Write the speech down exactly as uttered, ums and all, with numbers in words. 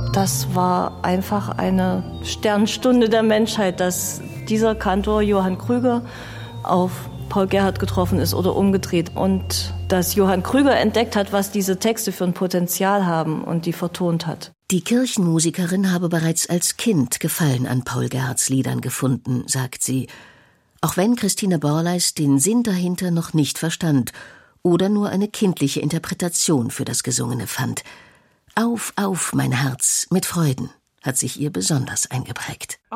Das war einfach eine Sternstunde der Menschheit, dass dieser Kantor Johann Krüger auf Paul Gerhardt getroffen ist oder umgedreht. Und dass Johann Krüger entdeckt hat, was diese Texte für ein Potenzial haben und die vertont hat. Die Kirchenmusikerin habe bereits als Kind Gefallen an Paul Gerhardts Liedern gefunden, sagt sie. Auch wenn Christine Borleis den Sinn dahinter noch nicht verstand oder nur eine kindliche Interpretation für das Gesungene fand. Auf, auf, mein Herz, mit Freuden, hat sich ihr besonders eingeprägt.